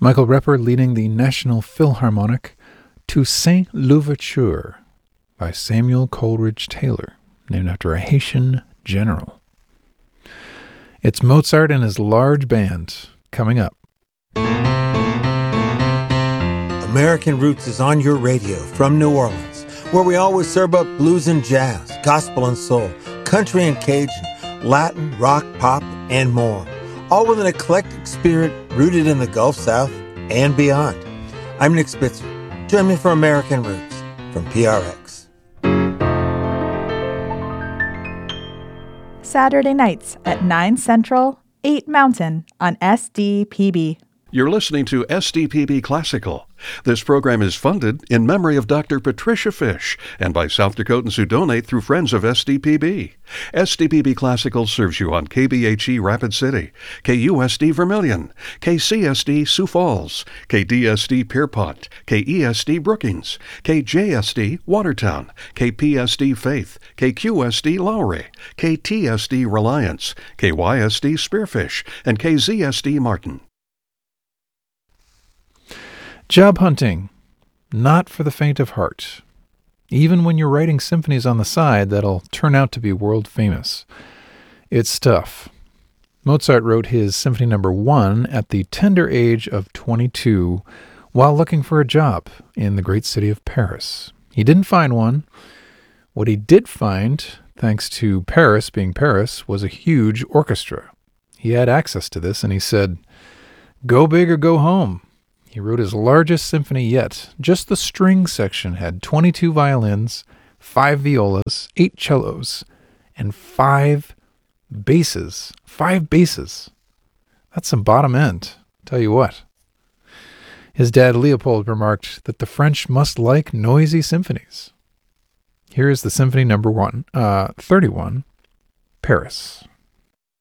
Michael Repper leading the National Philharmonic to Saint Louverture by Samuel Coleridge Taylor, named after a Haitian general. It's Mozart and his large band coming up. American Roots is on your radio from New Orleans, where we always serve up blues and jazz, gospel and soul, country and Cajun, Latin, rock, pop, and more, all with an eclectic spirit rooted in the Gulf South and beyond. I'm Nick Spitzer. Join me for American Roots from PRX. Saturday nights at 9 Central, 8 Mountain on SDPB. You're listening to SDPB Classical. This program is funded in memory of Dr. Patricia Fish and by South Dakotans who donate through Friends of SDPB. SDPB Classical serves you on KBHE Rapid City, KUSD Vermilion, KCSD Sioux Falls, KDSD Pierpont, KESD Brookings, KJSD Watertown, KPSD Faith, KQSD Lowry, KTSD Reliance, KYSD Spearfish, and KZSD Martin. Job hunting, not for the faint of heart. Even when you're writing symphonies on the side that'll turn out to be world famous. It's tough. Mozart wrote his Symphony No. 1 at the tender age of 22 while looking for a job in the great city of Paris. He didn't find one. What he did find, thanks to Paris being Paris, was a huge orchestra. He had access to this and he said, "Go big or go home." He wrote his largest symphony yet. Just the string section had 22 violins, 5 violas, 8 cellos, and 5 basses. 5 basses. That's some bottom end, tell you what. His dad Leopold remarked that the French must like noisy symphonies. Here is the Symphony No. 31, Paris.